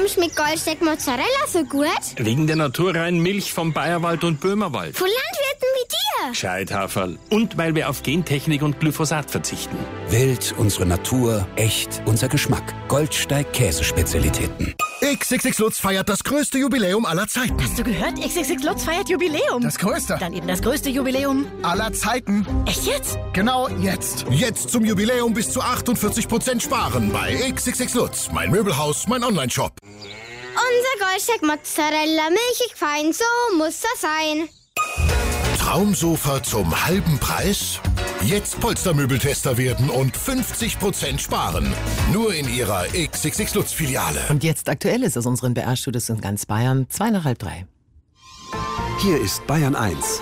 schmeckt Goldsteak Mozzarella so gut? Wegen der naturreinen Milch vom Bayerwald und Böhmerwald. Von Landwirten wie dir. Gescheithaferl. Und weil wir auf Gentechnik und Glyphosat verzichten. Wild, unsere Natur, echt, unser Geschmack. Goldsteig Käsespezialitäten. XXX Lutz feiert das größte Jubiläum aller Zeiten. Hast du gehört? XXX Lutz feiert Jubiläum. Das größte. Dann eben das größte Jubiläum Aller Zeiten. Echt jetzt? Genau jetzt. Jetzt zum Jubiläum bis zu 48% sparen bei XXX Lutz. Mein Möbelhaus, mein Onlineshop. Unser Goldsteak Mozzarella, milchig fein, so muss das sein. Traumsofa zum halben Preis? Jetzt Polstermöbeltester werden und 50% sparen. Nur in Ihrer XXX Lutz Filiale. Und jetzt Aktuelles aus unseren BR-Studios in ganz Bayern, 2:30. Hier ist Bayern 1.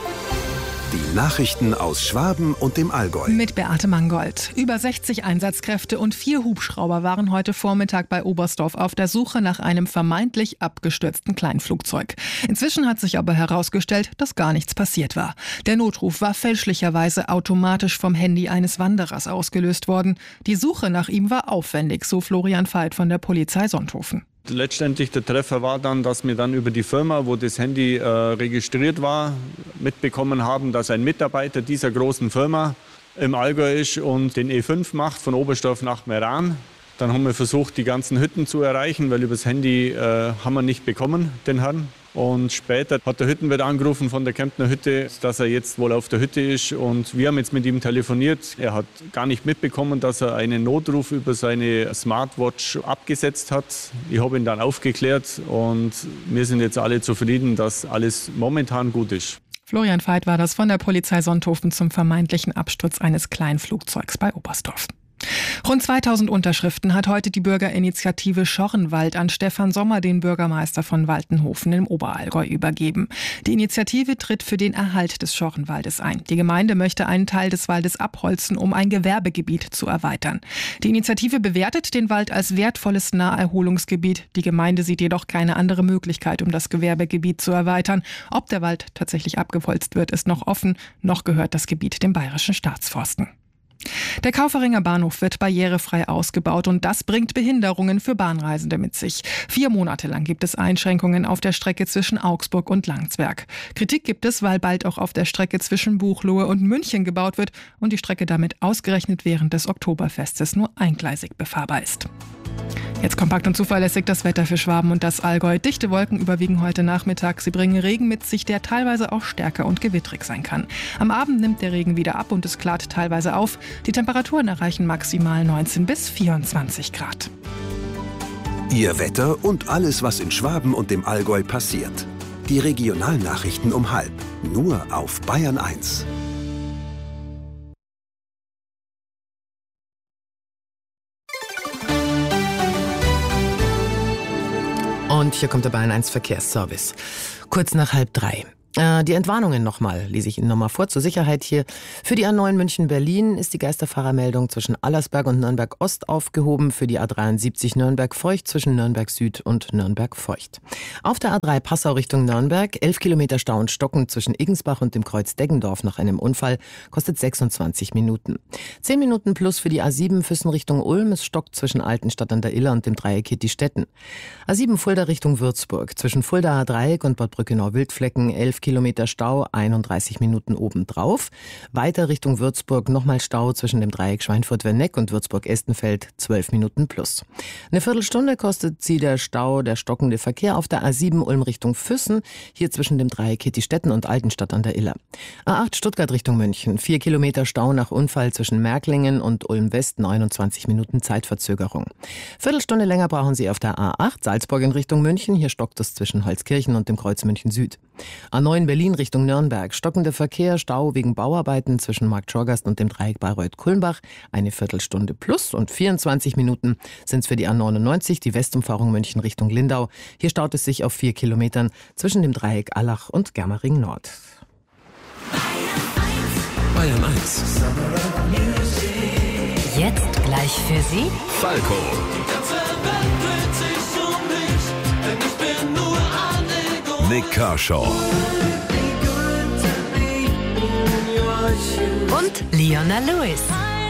Die Nachrichten aus Schwaben und dem Allgäu. Mit Beate Mangold. Über 60 Einsatzkräfte und 4 Hubschrauber waren heute Vormittag bei Oberstdorf auf der Suche nach einem vermeintlich abgestürzten Kleinflugzeug. Inzwischen hat sich aber herausgestellt, dass gar nichts passiert war. Der Notruf war fälschlicherweise automatisch vom Handy eines Wanderers ausgelöst worden. Die Suche nach ihm war aufwendig, so Florian Veit von der Polizei Sonthofen. Letztendlich der Treffer war dann, dass wir dann über die Firma, wo das Handy registriert war, mitbekommen haben, dass ein Mitarbeiter dieser großen Firma im Allgäu ist und den E5 macht von Oberstdorf nach Meran. Dann haben wir versucht, die ganzen Hütten zu erreichen, weil übers Handy haben wir nicht bekommen, den Herrn. Und später hat der Hüttenwirt angerufen von der Kemptner Hütte, dass er jetzt wohl auf der Hütte ist. Und wir haben jetzt mit ihm telefoniert. Er hat gar nicht mitbekommen, dass er einen Notruf über seine Smartwatch abgesetzt hat. Ich habe ihn dann aufgeklärt und wir sind jetzt alle zufrieden, dass alles momentan gut ist. Florian Veit war das von der Polizei Sonthofen zum vermeintlichen Absturz eines Kleinflugzeugs bei Oberstdorf. Rund 2000 Unterschriften hat heute die Bürgerinitiative Schorrenwald an Stefan Sommer, den Bürgermeister von Waltenhofen im Oberallgäu, übergeben. Die Initiative tritt für den Erhalt des Schorrenwaldes ein. Die Gemeinde möchte einen Teil des Waldes abholzen, um ein Gewerbegebiet zu erweitern. Die Initiative bewertet den Wald als wertvolles Naherholungsgebiet. Die Gemeinde sieht jedoch keine andere Möglichkeit, um das Gewerbegebiet zu erweitern. Ob der Wald tatsächlich abgeholzt wird, ist noch offen. Noch gehört das Gebiet dem Bayerischen Staatsforsten. Der Kauferinger Bahnhof wird barrierefrei ausgebaut und das bringt Behinderungen für Bahnreisende mit sich. 4 Monate lang gibt es Einschränkungen auf der Strecke zwischen Augsburg und Landsberg. Kritik gibt es, weil bald auch auf der Strecke zwischen Buchloe und München gebaut wird und die Strecke damit ausgerechnet während des Oktoberfestes nur eingleisig befahrbar ist. Jetzt kompakt und zuverlässig das Wetter für Schwaben und das Allgäu. Dichte Wolken überwiegen heute Nachmittag. Sie bringen Regen mit sich, der teilweise auch stärker und gewittrig sein kann. Am Abend nimmt der Regen wieder ab und es klart teilweise auf. Die Temperaturen erreichen maximal 19 bis 24 Grad. Ihr Wetter und alles, was in Schwaben und dem Allgäu passiert. Die Regionalnachrichten um 12:30. Nur auf Bayern 1. Und hier kommt der Bayern 1 Verkehrsservice. Kurz nach 2:30. Die Entwarnungen nochmal, lese ich Ihnen nochmal vor, zur Sicherheit hier. Für die A9 München-Berlin ist die Geisterfahrermeldung zwischen Allersberg und Nürnberg-Ost aufgehoben, für die A73 Nürnberg-Feucht zwischen Nürnberg-Süd und Nürnberg-Feucht. Auf der A3 Passau Richtung Nürnberg, 11 Kilometer Stau und Stocken zwischen Iggensbach und dem Kreuz Deggendorf nach einem Unfall, kostet 26 Minuten. 10 Minuten plus für die A7 Füssen Richtung Ulm, es stockt zwischen Altenstadt an der Iller und dem Dreieck Hitti-Stetten. A7 Fulda Richtung Würzburg, zwischen Fuldaer Dreieck und Bad Brückenau-Wildflecken, 11 Kilometer Stau, 31 Minuten obendrauf. Weiter Richtung Würzburg nochmal Stau zwischen dem Dreieck Schweinfurt-Werneck und Würzburg-Estenfeld, 12 Minuten plus. Eine Viertelstunde kostet sie der Stau, der stockende Verkehr auf der A7 Ulm Richtung Füssen, hier zwischen dem Dreieck Hitti-Stetten und Altenstadt an der Iller. A8 Stuttgart Richtung München, 4 Kilometer Stau nach Unfall zwischen Märklingen und Ulm-West, 29 Minuten Zeitverzögerung. Viertelstunde länger brauchen Sie auf der A8 Salzburg in Richtung München, hier stockt es zwischen Holzkirchen und dem Kreuz München Süd. A9 Berlin Richtung Nürnberg, stockender Verkehr, Stau wegen Bauarbeiten zwischen Markt Schorgast und dem Dreieck Bayreuth-Kulmbach, eine Viertelstunde plus und 24 Minuten sind es für die A99, die Westumfahrung München Richtung Lindau. Hier staut es sich auf 4 Kilometern zwischen dem Dreieck Allach und Germering Nord. Bayern 1. Jetzt gleich für Sie Falco. Nick Kershaw. und Leona Lewis.